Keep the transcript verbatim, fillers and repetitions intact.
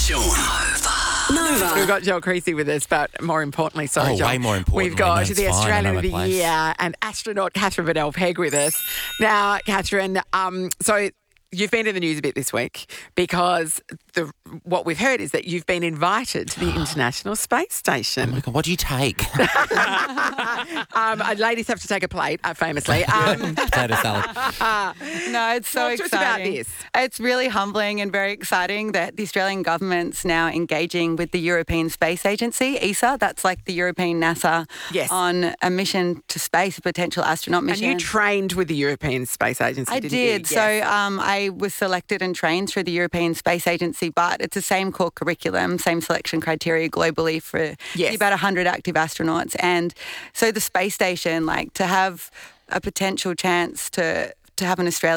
Sean. Nova. We've got Joel Creasy with us, but more importantly, sorry, Oh, Joel, way more importantly. we've got No, it's the fine. I Australian know of my the place. Year and astronaut Catherine Bedell-Pegg with us. Now, Catherine, um, so you've been in the news a bit this week because the what we've heard is that you've been invited to the International Space Station. Oh my God, what do you take? um, uh, ladies have to take a plate, uh, famously. Um, Potato salad. No, it's so Talk to us exciting. about this. It's really humbling and very exciting that the Australian government's now engaging with the European Space Agency, E S A. That's like the European NASA Yes. on a mission to space, a potential astronaut and mission. you trained with the European Space Agency, I didn't did. you? So Yes. um, I was selected and trained through the European Space Agency, but it's the same core curriculum, same selection criteria globally for Yes. about one hundred active astronauts. And so the space station, like to have a potential chance to to have an Australian